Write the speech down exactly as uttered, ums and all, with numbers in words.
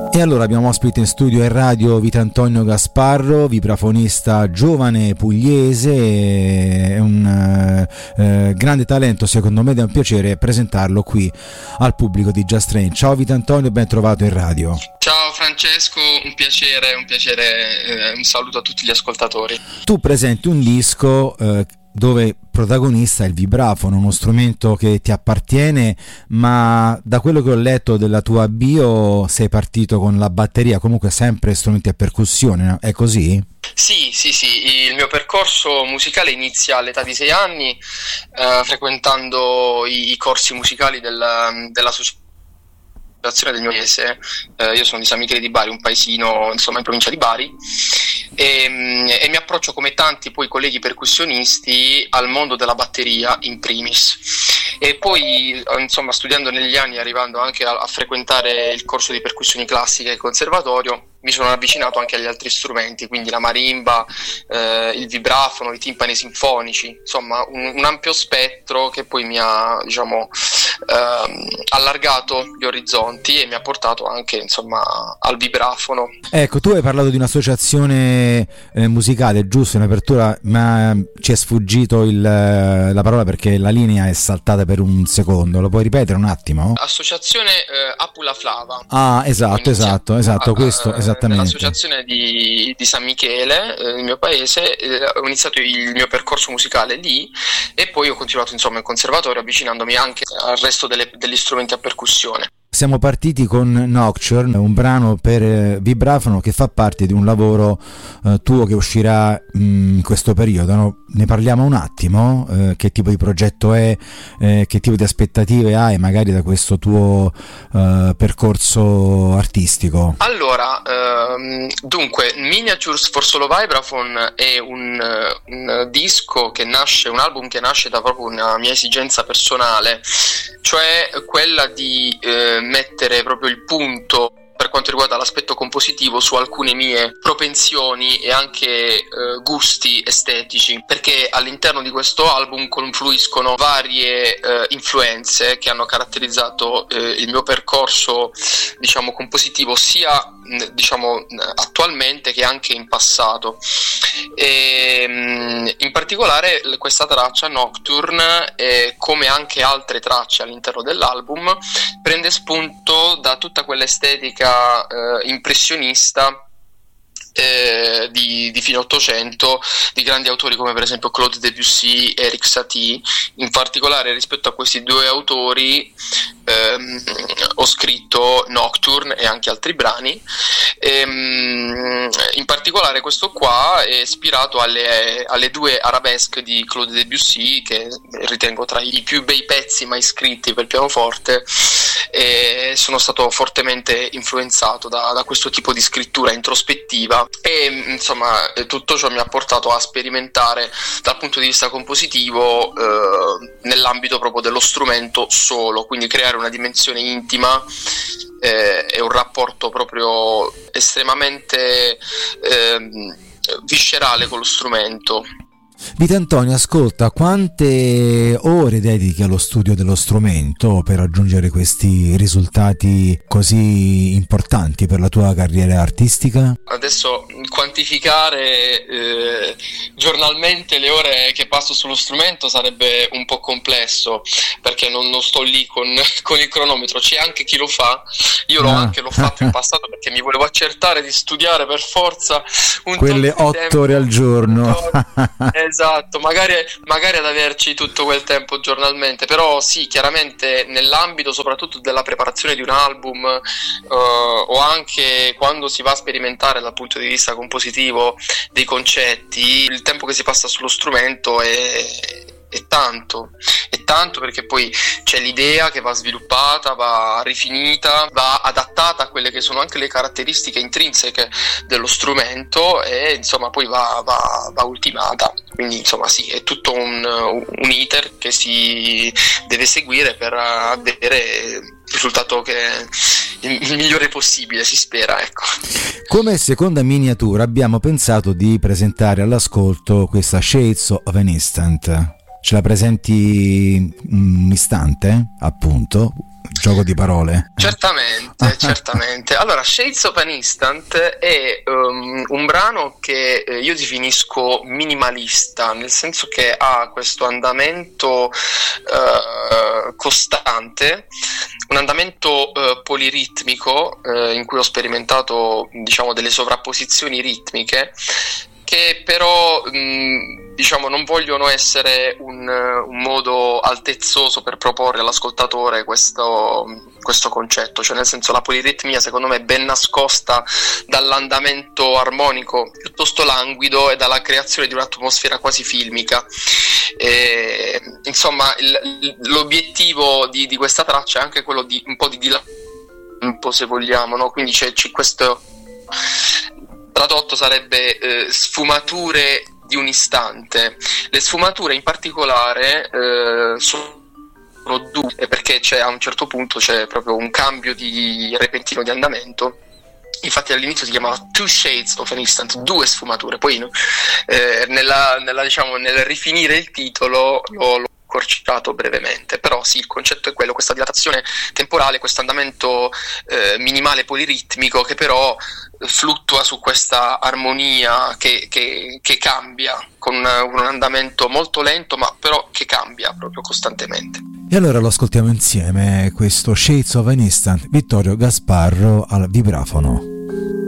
E allora abbiamo ospite in studio in radio Vitantonio Gasparro, vibrafonista giovane pugliese, è un eh, grande talento secondo me, ed è un piacere presentarlo qui al pubblico di Just Strange. Ciao Vitantonio, ben trovato in radio. Ciao Francesco, un piacere, un piacere, eh, un saluto a tutti gli ascoltatori. Tu presenti un disco eh, dove protagonista è il vibrafono, uno strumento che ti appartiene, ma da quello che ho letto della tua bio sei partito con la batteria, comunque sempre strumenti a percussione, no? È così? Sì, sì, sì, il mio percorso musicale inizia all'età di sei anni, eh, frequentando i, i corsi musicali del, dell'associazione del mio paese. Eh, io sono di San Michele di Bari, un paesino insomma in provincia di Bari, e, e mi approccio come tanti poi colleghi percussionisti al mondo della batteria in primis, e poi insomma studiando negli anni, arrivando anche a, a frequentare il corso di percussioni classiche al conservatorio, mi sono avvicinato anche agli altri strumenti, quindi la marimba, eh, il vibrafono, i timpani sinfonici, insomma un, un ampio spettro che poi mi ha, diciamo, ehm, allargato gli orizzonti e mi ha portato anche insomma al vibrafono. Ecco, tu hai parlato di un'associazione eh, musicale, giusto, in apertura, ma ci è sfuggito il, la parola perché la linea è saltata per un secondo, lo puoi ripetere un attimo? Associazione eh, Apula Flava. Ah, esatto, esatto, esatto, questo, a, esattamente. Nell'associazione di, di San Michele, eh, il mio paese, eh, ho iniziato il mio percorso musicale lì e poi ho continuato insomma in conservatorio, avvicinandomi anche al resto delle, degli strumenti a percussione. Siamo partiti con Nocturne, un brano per eh, vibrafono che fa parte di un lavoro eh, tuo che uscirà mh, in questo periodo, no? Ne parliamo un attimo? Eh, che tipo di progetto è, eh, che tipo di aspettative hai magari da questo tuo eh, percorso artistico? Allora, ehm, dunque, Miniatures for Solo Vibraphone è un, un disco che nasce, un album che nasce da proprio una mia esigenza personale, cioè quella di eh, mettere proprio il punto per quanto riguarda l'aspetto compositivo su alcune mie propensioni e anche eh, gusti estetici, perché all'interno di questo album confluiscono varie eh, influenze che hanno caratterizzato eh, il mio percorso, diciamo, compositivo sia diciamo attualmente che anche in passato. E, in particolare questa traccia Nocturne, eh, come anche altre tracce all'interno dell'album, prende spunto da tutta quell'estetica eh, impressionista Eh, di, di fine Ottocento, di grandi autori come per esempio Claude Debussy e Erik Satie. In particolare rispetto a questi due autori ehm, ho scritto Nocturne e anche altri brani. Ehm, in particolare questo qua è ispirato alle, alle due arabesque di Claude Debussy, che ritengo tra i più bei pezzi mai scritti per pianoforte, e sono stato fortemente influenzato da, da questo tipo di scrittura introspettiva. E insomma tutto ciò mi ha portato a sperimentare dal punto di vista compositivo eh, nell'ambito proprio dello strumento solo, quindi creare una dimensione intima eh, e un rapporto proprio estremamente eh, viscerale con lo strumento. Vitantonio, ascolta, quante ore dedichi allo studio dello strumento per raggiungere questi risultati così importanti per la tua carriera artistica? Adesso quantificare eh, giornalmente le ore che passo sullo strumento sarebbe un po' complesso, perché non, non sto lì con, con il cronometro. C'è anche chi lo fa, io l'ho ah. anche l'ho fatto in passato, perché mi volevo accertare di studiare per forza un quelle otto ore al giorno. Esatto, magari, magari ad averci tutto quel tempo giornalmente, però sì, chiaramente nell'ambito soprattutto della preparazione di un album eh, o anche quando si va a sperimentare dal punto di vista compositivo dei concetti, il tempo che si passa sullo strumento è, è tanto, è tanto perché poi c'è l'idea che va sviluppata, va rifinita, va adattata a quelle che sono anche le caratteristiche intrinseche dello strumento e insomma poi va, va, va ultimata. Quindi insomma sì, è tutto un, un iter che si deve seguire per avere il risultato che il migliore possibile, si spera, ecco. Come seconda miniatura abbiamo pensato di presentare all'ascolto questa Shades of an Instant. Ce la presenti un istante, appunto? Gioco di parole. Certamente, certamente. Allora, Shades of an Instant è um, un brano che eh, io definisco minimalista, nel senso che ha questo andamento uh, costante, un andamento uh, poliritmico uh, in cui ho sperimentato, diciamo, delle sovrapposizioni ritmiche che però mh, diciamo non vogliono essere un, un modo altezzoso per proporre all'ascoltatore questo, questo concetto, cioè nel senso la poliritmia secondo me è ben nascosta dall'andamento armonico piuttosto languido e dalla creazione di un'atmosfera quasi filmica. E, insomma il, l'obiettivo di, di questa traccia è anche quello di un po' di dilampo, se vogliamo, no? Quindi c'è, c'è questo tradotto sarebbe eh, sfumature di un istante. Le sfumature in particolare eh, sono due, perché c'è, a un certo punto c'è proprio un cambio di repentino di andamento. Infatti all'inizio si chiamava Two Shades of an Instant, due sfumature. Poi eh, nella, nella, diciamo, nel rifinire il titolo l'ho, l'ho accorciato brevemente, però sì, il concetto è quello, questa dilatazione temporale, questo andamento eh, minimale poliritmico che però fluttua su questa armonia che, che, che cambia con un, un andamento molto lento, ma però che cambia proprio costantemente. E allora lo ascoltiamo insieme, questo Shades of an Instant, Vittorio Gasparro al vibrafono.